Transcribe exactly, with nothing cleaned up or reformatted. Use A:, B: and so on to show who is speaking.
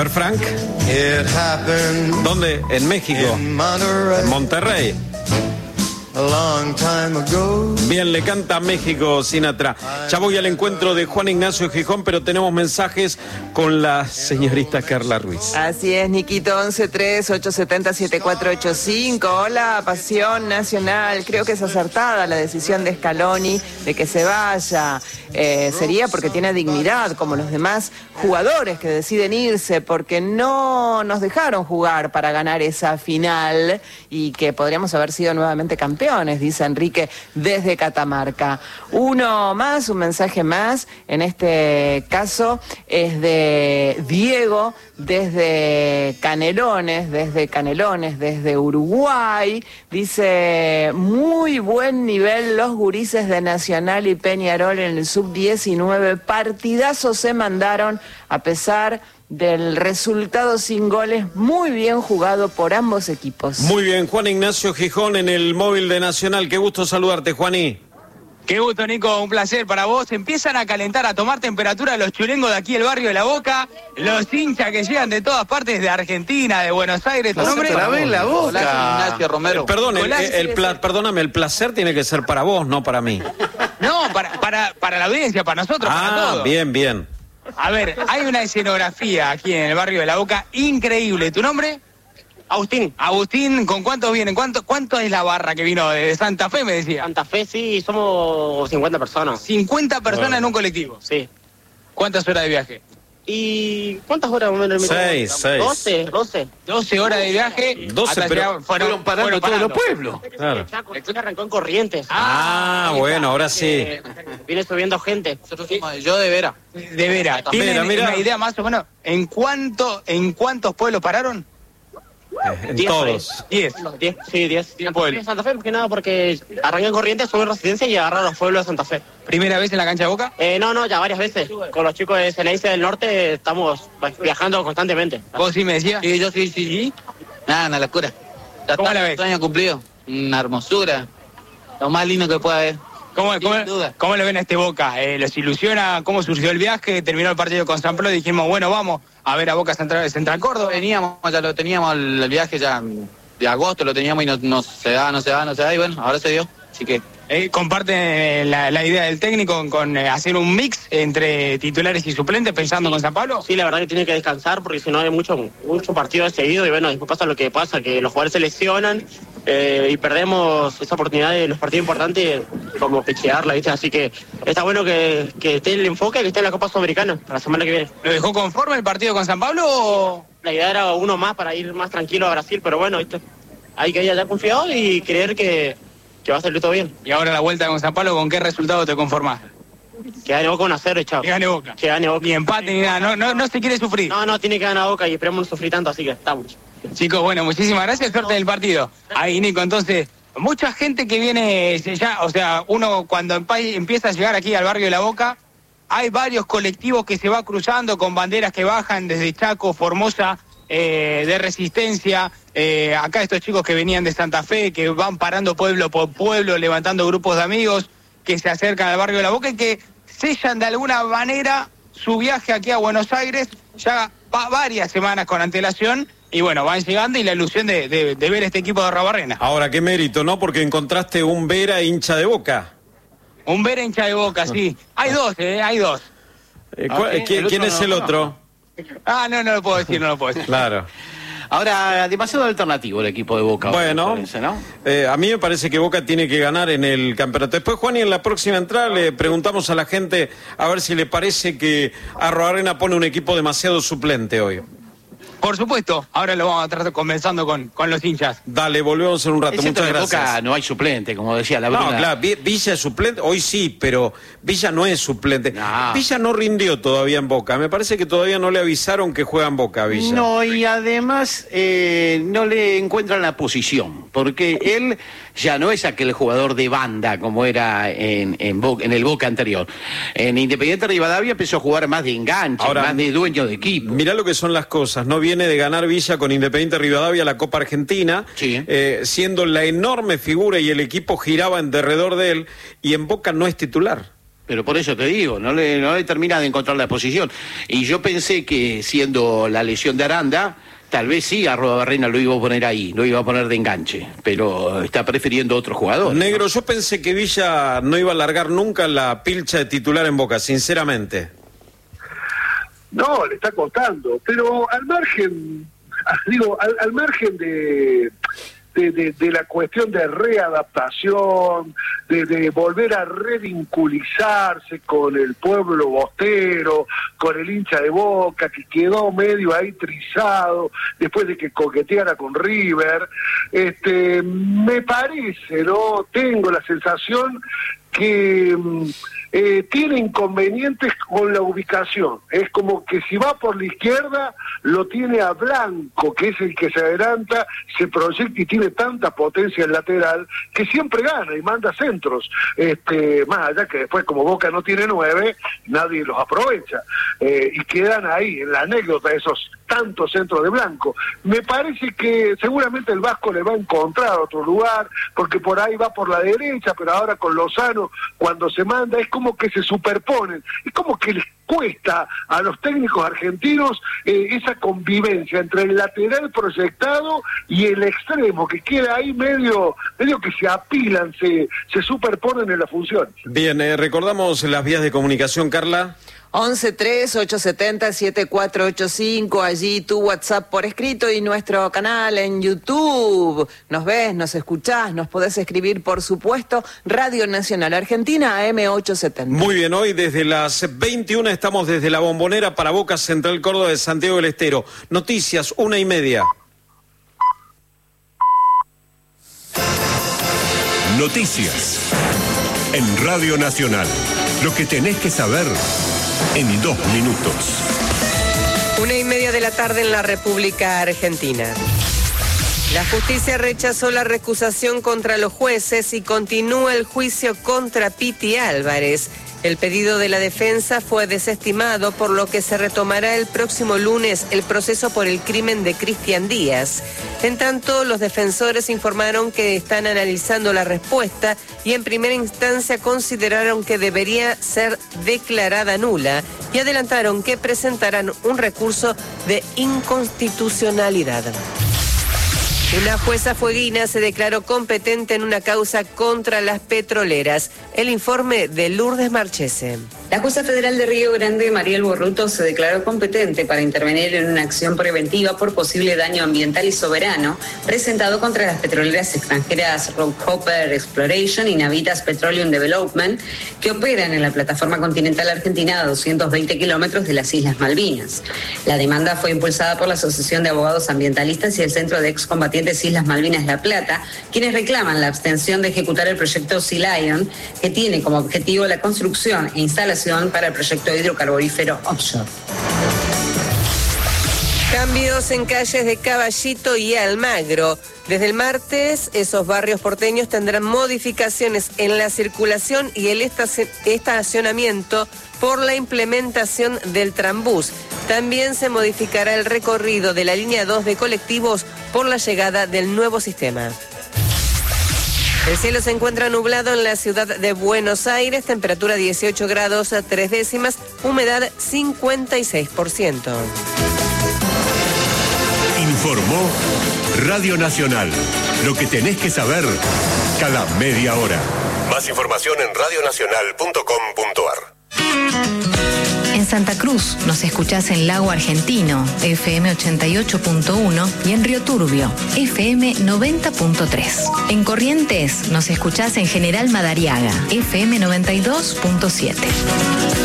A: ver, Frank. ¿Dónde? En México. En Monterrey. Bien, le canta México Sinatra. Ya voy al encuentro de Juan Ignacio Gijón, pero tenemos mensajes con la señorita Carla Ruiz.
B: Así es, Niquito, once tres ocho siete cero siete cuatro ocho cinco. Hola, Pasión Nacional. Creo que es acertada la decisión de Scaloni de que se vaya. Eh, sería porque tiene dignidad, como los demás jugadores que deciden irse, porque no nos dejaron jugar para ganar esa final y que podríamos haber sido nuevamente campeones, dice Enrique desde Catamarca. Uno más, un mensaje más, en este caso es de Diego desde Canelones, desde Canelones, desde Uruguay. Dice, muy buen nivel los gurises de Nacional y Peñarol en el sub diecinueve, partidazos se mandaron a pesar del resultado sin goles, muy bien jugado por ambos equipos.
A: Muy bien, Juan Ignacio Gijón en el móvil de Nacional. Qué gusto saludarte, Juaní.
C: Qué gusto, Nico, un placer para vos. Empiezan a calentar, a tomar temperatura los chulengos de aquí del barrio de La Boca, los hinchas que llegan de todas partes, de Argentina, de Buenos Aires. ¿Tu nombre?
D: En La Boca.
C: Hola, Ignacio Romero.
A: Eh, perdón, el, el, el pla, perdóname, el placer tiene que ser para vos, no para mí.
C: No, para, para, para la audiencia, para nosotros,
A: ah,
C: para todos.
A: bien, bien.
C: A ver, hay una escenografía aquí en el barrio de La Boca increíble. ¿Tu nombre?
E: Agustín.
C: Agustín, ¿con cuántos vienen? ¿Cuánto, cuánto es la barra que vino de Santa Fe, me decía?
E: Santa Fe, sí, somos cincuenta personas.
C: cincuenta personas bueno. En un colectivo.
E: Sí.
C: ¿Cuántas horas de viaje?
E: ¿Y cuántas horas más o menos?
A: Seis, seis.
E: doce, doce.
C: doce horas de viaje.
A: doce, pero
C: fueron,
D: fueron parando todos los pueblos.
E: Claro. El Chaco arrancó en Corrientes.
A: Ah, ah bueno, ahora sí.
E: Eh, viene subiendo gente.
C: Nosotros somos, yo de Vera. De Vera. ¿Tienen mira, mira. una idea más o menos en cuánto, en cuántos pueblos pararon?
A: Eh, en diez, todos.
C: diez.
E: diez, sí, diez. Santa Fe, Santa Fe, porque nada, porque arranqué en Corrientes, sube residencia y agarra los pueblos de Santa Fe.
C: ¿Primera vez en la cancha de Boca?
E: Eh, no, no, ya varias veces. Con los chicos de C N I C del Norte estamos viajando constantemente.
C: ¿Vos sí me decías?
F: Sí, yo sí, sí, sí. Nada, una locura. Ya
C: ¿Cómo
F: está,
C: la ves?
F: año cumplido. Una hermosura. Lo más lindo que pueda haber.
C: ¿Cómo, cómo, ¿Cómo lo ven a este Boca? Eh, ¿Los ilusiona? ¿Cómo surgió el viaje? Terminó el partido con San Pablo y dijimos, bueno, vamos a ver a Boca Central, Central Córdoba.
F: Veníamos, ya lo teníamos el, el viaje ya de agosto, lo teníamos y no, no se da, no se da, no se da, y bueno, ahora se dio. Así que...
C: Eh, ¿Comparten la, la idea del técnico con, con eh, hacer un mix entre titulares y suplentes pensando
E: sí,
C: con San Pablo?
E: Sí, la verdad que tiene que descansar porque si no hay mucho, mucho partido seguido y bueno, después pasa lo que pasa, que los jugadores se lesionan eh, y perdemos esa oportunidad de los partidos importantes como pechearla, ¿viste? Así que está bueno que, que esté el enfoque, que esté en la Copa Sudamericana para la semana que viene.
C: ¿Lo dejó conforme el partido con San Pablo o...?
E: La idea era uno más para ir más tranquilo a Brasil, pero bueno, ¿viste? Hay que ir allá confiado y creer que... que va a salir todo bien.
C: Y ahora la vuelta con San Pablo, ¿con qué resultado te conformás?
E: Que gane Boca uno a cero, chao.
C: Que gane Boca.
E: Que gane Boca.
C: Ni empate ni nada, no, no, no se quiere sufrir.
E: No, no, tiene que ganar Boca y esperemos no sufrir tanto, así que estamos.
C: Chicos, bueno, muchísimas gracias, suerte del partido. Ahí, Nico, entonces, mucha gente que viene ya, o sea, uno cuando empieza a llegar aquí al barrio de La Boca, hay varios colectivos que se va cruzando con banderas que bajan desde Chaco, Formosa, eh, de Resistencia, eh, acá estos chicos que venían de Santa Fe, que van parando pueblo por pueblo, levantando grupos de amigos que se acercan al barrio de La Boca y que sellan de alguna manera su viaje aquí a Buenos Aires ya va varias semanas con antelación. Y bueno, van llegando y la ilusión de, de, de ver este equipo de Arrobarrena.
A: Ahora, qué mérito, ¿no? Porque encontraste un Vera hincha de Boca.
C: Un Vera hincha de Boca, sí. Hay dos, ¿eh? Hay dos.
A: Eh, okay. ¿Quién, ¿quién es el
C: no,
A: otro?
C: No. Ah, no, no lo puedo decir, no lo puedo decir.
A: Claro.
D: Ahora, demasiado alternativo el equipo de Boca.
A: Bueno,
D: parece, ¿no?
A: eh, a mí me parece que Boca tiene que ganar en el campeonato. Después, Juan, y en la próxima entrada le preguntamos a la gente a ver si le parece que Arrobarrena pone un equipo demasiado suplente hoy.
C: Por supuesto, ahora lo vamos a estar conversando con, con los hinchas.
A: Dale, volvemos en un rato. Muchas gracias.
D: En Boca no hay suplente, como decía la Bruna.
A: No, claro, Villa es suplente, hoy sí, pero Villa no es suplente. No. Villa no rindió todavía en Boca. Me parece que todavía no le avisaron que juega en Boca a Villa.
D: No, y además eh, no le encuentran la posición, porque él ya no es aquel jugador de banda como era en, en, Boca, en el Boca anterior. En Independiente Rivadavia empezó a jugar más de enganche, ahora, más de dueño de equipo.
A: Mirá lo que son las cosas, no viene de ganar Villa con Independiente Rivadavia la Copa Argentina,
D: sí.
A: eh, siendo la enorme figura y el equipo giraba en derredor de él, y en Boca no es titular.
D: Pero por eso te digo, no le, no le termina de encontrar la posición. Y yo pensé que siendo la lesión de Aranda, tal vez sí Arruabarrena lo iba a poner ahí, lo iba a poner de enganche, pero está prefiriendo otro jugador.
A: Negro, ¿no? Yo pensé que Villa no iba a largar nunca la pilcha de titular en Boca, sinceramente.
G: No, le está costando, pero al margen, digo, al, al margen de... De, de, de la cuestión de readaptación, de, de volver a revinculizarse con el pueblo bostero, con el hincha de Boca, que quedó medio ahí trizado después de que coqueteara con River. Este, me parece, ¿no? Tengo la sensación que eh, tiene inconvenientes con la ubicación. Es como que si va por la izquierda, lo tiene a Blanco, que es el que se adelanta, se proyecta y tiene tanta potencia en lateral, que siempre gana y manda centros. Este, más allá que después, como Boca no tiene nueve, nadie los aprovecha. Eh, y quedan ahí, en la anécdota, esos tantos centros de Blanco. Me parece que seguramente el Vasco le va a encontrar otro lugar, porque por ahí va por la derecha, pero ahora con Lozano, cuando se manda, es como que se superponen, es como que les cuesta a los técnicos argentinos eh, esa convivencia entre el lateral proyectado y el extremo, que queda ahí medio, medio que se apilan, se, se superponen en la función.
A: Bien, eh, recordamos las vías de comunicación, Carla.
B: once tres ocho siete cero siete cuatro ocho cinco, allí tu WhatsApp por escrito y nuestro canal en YouTube. Nos ves, nos escuchás, nos podés escribir, por supuesto, Radio Nacional Argentina, A M ochocientos setenta.
A: Muy bien, hoy desde las veintiuna estamos desde la Bombonera para Boca Central Córdoba de Santiago del Estero. Noticias, una y media.
H: Noticias en Radio Nacional. Lo que tenés que saber en dos minutos.
I: Una y media de la tarde en la República Argentina. La justicia rechazó la recusación contra los jueces y continúa el juicio contra Piti Álvarez. El pedido de la defensa fue desestimado, por lo que se retomará el próximo lunes el proceso por el crimen de Cristian Díaz. En tanto, los defensores informaron que están analizando la respuesta y en primera instancia consideraron que debería ser declarada nula y adelantaron que presentarán un recurso de inconstitucionalidad. Una jueza fueguina se declaró competente en una causa contra las petroleras. El informe de Lourdes Marchese.
J: La jueza federal de Río Grande, Mariel Borruto, se declaró competente para intervenir en una acción preventiva por posible daño ambiental y soberano presentado contra las petroleras extranjeras Rockhopper Exploration y Navitas Petroleum Development, que operan en la plataforma continental argentina a doscientos veinte kilómetros de las Islas Malvinas. La demanda fue impulsada por la Asociación de Abogados Ambientalistas y el Centro de Excombatientes Islas Malvinas La Plata, quienes reclaman la abstención de ejecutar el proyecto Sea Lion, que tiene como objetivo la construcción e instalación para el proyecto hidrocarburífero offshore.
I: Cambios en calles de Caballito y Almagro. Desde el martes, esos barrios porteños tendrán modificaciones en la circulación y el estacionamiento por la implementación del Trambús. También se modificará el recorrido de la línea dos de colectivos por la llegada del nuevo sistema. El cielo se encuentra nublado en la ciudad de Buenos Aires, temperatura dieciocho grados tres décimas, humedad cincuenta y seis por ciento.
H: Informó Radio Nacional. Lo que tenés que saber cada media hora. Más información en radio nacional punto com punto ar.
K: En Santa Cruz nos escuchás en Lago Argentino, F M ochenta y ocho punto uno, y en Río Turbio, F M noventa punto tres. En Corrientes nos escuchás en General Madariaga, F M noventa y dos punto siete.